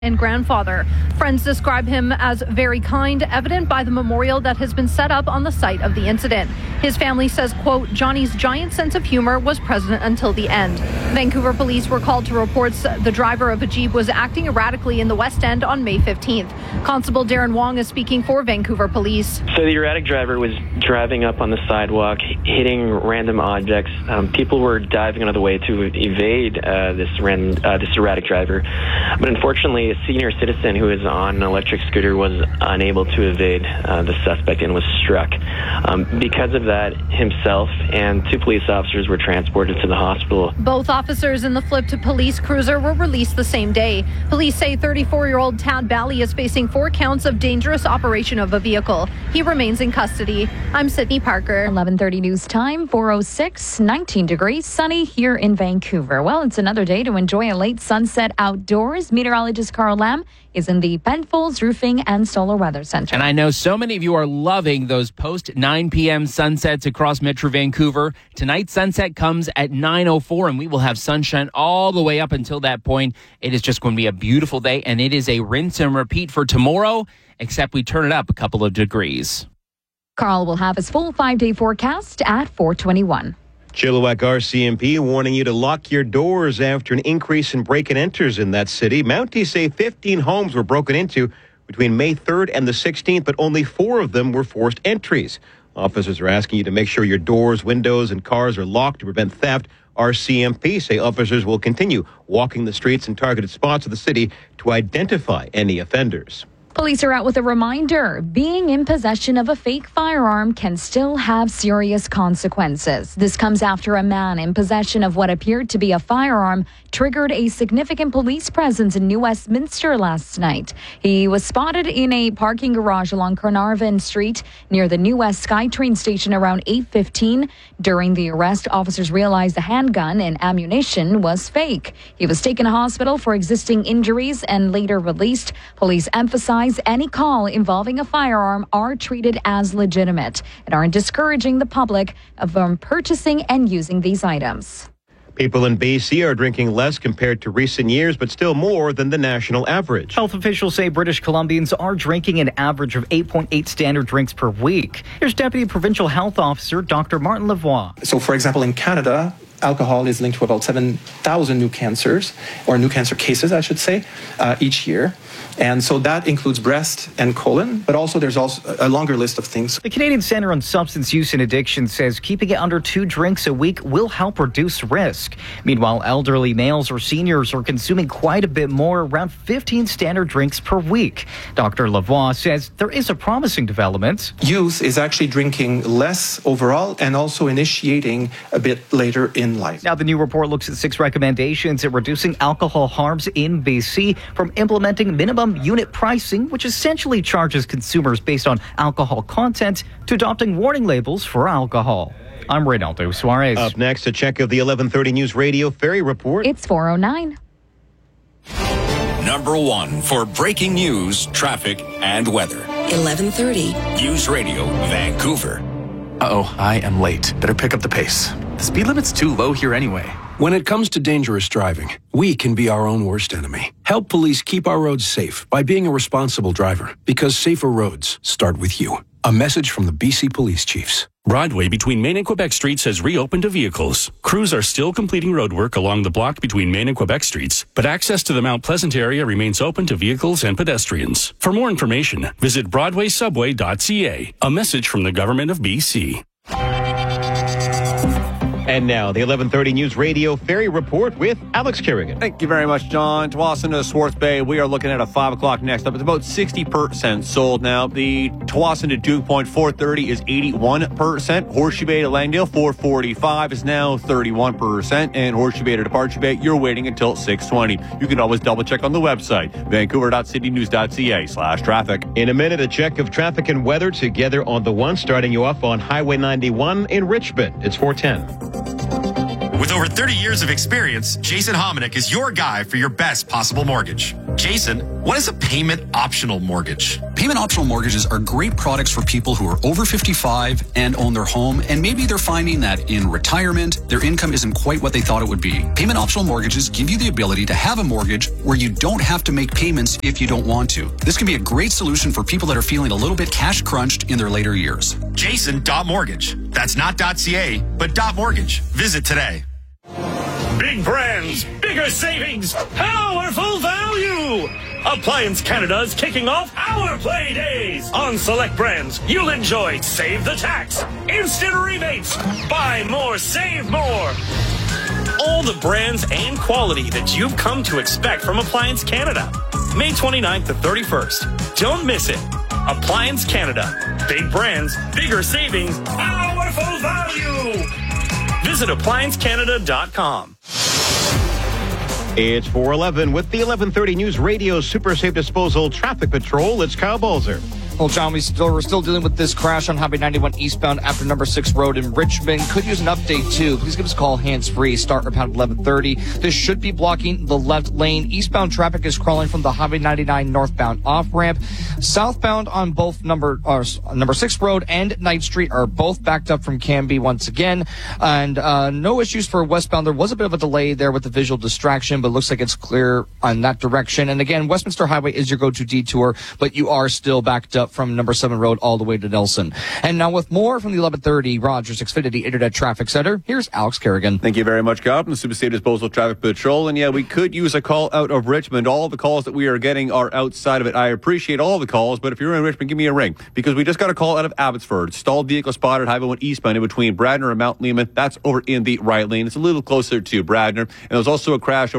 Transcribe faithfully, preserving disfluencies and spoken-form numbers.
and grandfather. Friends describe him as very kind, evident by the memorial that has been set up on the site of the incident. His family says, quote, Johnny's giant sense of humor was present until the end. Vancouver police were called to reports the driver of a Jeep was acting erratically in the West End on May fifteenth. Constable Darren Wong is speaking for Vancouver police. So the erratic driver was driving up on the sidewalk, hitting random objects. Um, people were diving out of the way to evade uh, this random, uh, this erratic driver. But unfortunately, a senior citizen who was on an electric scooter was unable to evade uh, the suspect and was struck. Um, because of that, himself and two police officers were transported to the hospital. Both officers in the flipped police cruiser were released the same day. Police say thirty-four-year-old Tad Bally is facing four counts of dangerous operation of a vehicle. He remains in custody. I'm Sydney Parker. eleven thirty news time, four oh six, nineteen degrees, sunny here in Vancouver. Well, it's another day to enjoy a late sunset outdoors. Meteorologist Carl Lamb is in the Penfolds Roofing and Solar Weather Center. And I know so many of you are loving those post nine p.m. sunsets across Metro Vancouver. Tonight's sunset comes at nine oh four, and we will have sunshine all the way up until that point. It is just going to be a beautiful day, and it is a rinse and repeat for tomorrow, except we turn it up a couple of degrees. Carl will have his full five-day forecast at four twenty-one. Chilliwack R C M P warning you to lock your doors after an increase in break-and-enters in that city. Mounties say fifteen homes were broken into between May third and the sixteenth, but only four of them were forced entries. Officers are asking you to make sure your doors, windows, and cars are locked to prevent theft. R C M P say officers will continue walking the streets and targeted spots of the city to identify any offenders. Police are out with a reminder. Being in possession of a fake firearm can still have serious consequences. This comes after a man in possession of what appeared to be a firearm triggered a significant police presence in New Westminster last night. He was spotted in a parking garage along Carnarvon Street near the New West SkyTrain station around eight fifteen. During the arrest, officers realized the handgun and ammunition was fake. He was taken to hospital for existing injuries and later released. Police emphasized any call involving a firearm are treated as legitimate and aren't discouraging the public from purchasing and using these items. People in B C are drinking less compared to recent years, but still more than the national average. Health officials say British Columbians are drinking an average of eight point eight standard drinks per week. Here's Deputy Provincial Health Officer Doctor Martin Lavoie. So, for example, in Canada, alcohol is linked to about seven thousand new cancers, or new cancer cases, I should say, uh, each year. And so that includes breast and colon, but also there's also a longer list of things. The Canadian Centre on Substance Use and Addiction says keeping it under two drinks a week will help reduce risk. Meanwhile, elderly males or seniors are consuming quite a bit more, around fifteen standard drinks per week. Doctor Lavoie says there is a promising development. Youth is actually drinking less overall and also initiating a bit later in life. Now, the new report looks at six recommendations at reducing alcohol harms in B C, from implementing minimum unit pricing, which essentially charges consumers based on alcohol content, to adopting warning labels for alcohol. I'm Reynaldo Suarez. Up next, a check of the eleven thirty News Radio Ferry Report. It's four oh nine. Number one for breaking news, traffic, and weather. eleven thirty. News Radio Vancouver. Uh-oh, I am late. Better pick up the pace. The speed limit's too low here anyway. When it comes to dangerous driving, we can be our own worst enemy. Help police keep our roads safe by being a responsible driver, because safer roads start with you. A message from the B C Police Chiefs. Broadway between Main and Quebec Streets has reopened to vehicles. Crews are still completing roadwork along the block between Main and Quebec Streets, but access to the Mount Pleasant area remains open to vehicles and pedestrians. For more information, visit broadway subway dot c a. A message from the Government of B C. And now, the eleven thirty News Radio Ferry Report with Alex Kerrigan. Thank you very much, John. Tsawwassen to Swartz Bay, we are looking at a five o'clock next up. It's about sixty percent sold now. The Tsawwassen to Duke Point four thirty is eighty-one percent. Horseshoe Bay to Langdale four forty-five is now thirty-one percent. And Horseshoe Bay to Departure Bay, you're waiting until six twenty. You can always double check on the website, vancouver dot city news dot c a slash traffic. In a minute, a check of traffic and weather together on the one, starting you off on Highway ninety-one in Richmond. It's four ten. With over thirty years of experience, Jason Hominick is your guy for your best possible mortgage. Jason, what is a payment optional mortgage? Payment optional mortgages are great products for people who are over fifty-five and own their home, and maybe they're finding that in retirement, their income isn't quite what they thought it would be. Payment optional mortgages give you the ability to have a mortgage where you don't have to make payments if you don't want to. This can be a great solution for people that are feeling a little bit cash crunched in their later years. Jason.mortgage. That's not .ca, but .mortgage. Visit today. Big brands, bigger savings, powerful value. Appliance Canada is kicking off our play days. On select brands, you'll enjoy Save the Tax, instant rebates, buy more, save more. All the brands and quality that you've come to expect from Appliance Canada. May twenty-ninth to thirty-first. Don't miss it. Appliance Canada. Big brands, bigger savings, powerful value. Visit appliance canada dot com. It's four eleven with the eleven thirty News Radio Super Safe Disposal Traffic Patrol. It's Kyle Balzer. Well, John, we still, we're still dealing with this crash on Highway ninety-one eastbound after number six road in Richmond. Could use an update, too. Please give us a call hands-free. Start around eleven thirty. This should be blocking the left lane. Eastbound traffic is crawling from the Highway ninety-nine northbound off-ramp. Southbound on both number uh, number six road and Knight Street are both backed up from Canby once again. And uh, no issues for westbound. There was a bit of a delay there with the visual distraction, but it looks like it's clear on that direction. And again, Westminster Highway is your go-to detour, but you are still backed up from number seven road all the way to Nelson. And now with more from the eleven thirty Rogers Xfinity Internet Traffic Center, here's Alex Kerrigan. Thank you very much, Kyle, from the Super Safe Disposal Traffic Patrol. And yeah, we could use a call out of Richmond. All the calls that we are getting are outside of it. I appreciate all the calls, but if you're in Richmond, give me a ring, because we just got a call out of Abbotsford. Stalled vehicle spotted Highway one eastbound in between Bradner and Mount Lehman. That's over in the right lane. It's a little closer to Bradner. And there's also a crash over